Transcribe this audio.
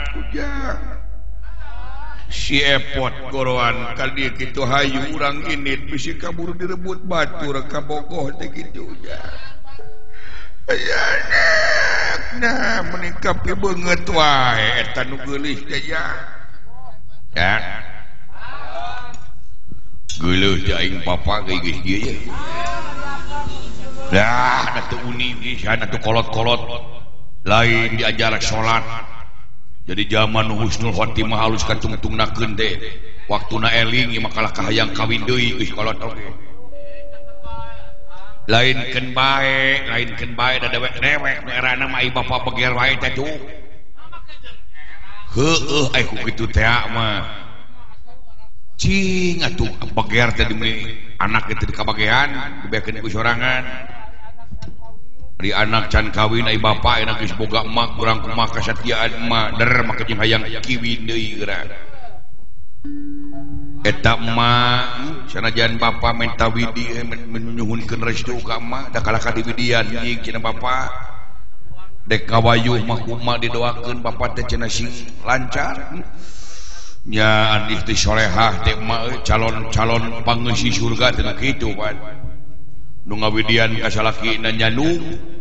ujang si epot goroan kali gitu hayu urang ini bisa kabur direbut batur kabogoh teh gitu ya nah meningkapi banget wae eta nu geulis teh ya geuleuh teh aing papa geus dieu ya dah atuh uni pisan atuh kolot-kolot lain diajar salat jadi zaman husnul khotimah halus kacungtungnakeun teh waktuna eling ieu makalah kahayang kawin deui geus kolot oge lainkeun bae da dewek-dewek nu erana mah ai bapa beger wae teh tuh heueuh ai ku kitu teh mah cing atuh beger teh di anak teh dikabagean dibekeun ku sorangan di anak can kawin ai bapa enak geus boga emak urang kumaha kasatiaan emak der make jeung hayang kiwin deui geura eta emak sanajan bapa menta widi menyuhunkeun restu ka emak da kalaka diwidian jeung cenah bapa dek ngawayuh mah kumaha didoakeun bapa teh cenah sing lancar nya andi teh solehah teh emak calon pangeusih surga teh kitu pan nu ngawidian ka salakina nya nu